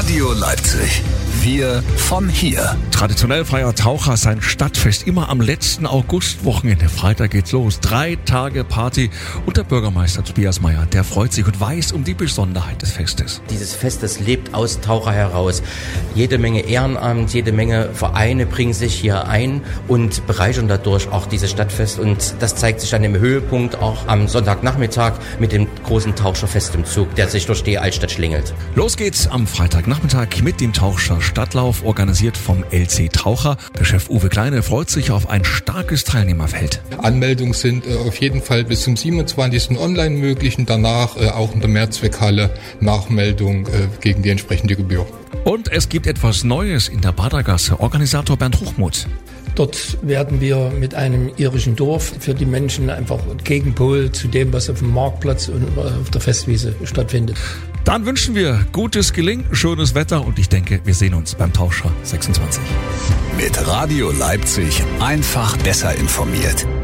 Radio Leipzig. Wir von hier. Traditionell feiert Taucher sein Stadtfest immer am letzten Augustwochenende. Freitag geht's los. 3 Tage Party. Und der Bürgermeister Tobias Meyer, der freut sich und weiß um die Besonderheit des Festes. Dieses Fest, das lebt aus Taucher heraus. Jede Menge Ehrenamt, jede Menge Vereine bringen sich hier ein und bereichern dadurch auch dieses Stadtfest. Und das zeigt sich dann im Höhepunkt auch am Sonntagnachmittag mit dem großen Taucherfest im Zug, der sich durch die Altstadt schlingelt. Los geht's am Freitagnachmittag mit dem Taucher Stadtlauf, organisiert vom LC Taucher. Der Chef Uwe Kleine freut sich auf ein starkes Teilnehmerfeld. Anmeldungen sind auf jeden Fall bis zum 27. online möglich und danach auch in der Mehrzweckhalle Nachmeldung gegen die entsprechende Gebühr. Und es gibt etwas Neues in der Badergasse. Organisator Bernd Hochmuth. Dort werden wir mit einem irischen Dorf für die Menschen einfach Gegenpol zu dem, was auf dem Marktplatz und auf der Festwiese stattfindet. Dann wünschen wir gutes Gelingen, schönes Wetter und ich denke, wir sehen uns beim Taucher 26. Mit Radio Leipzig einfach besser informiert.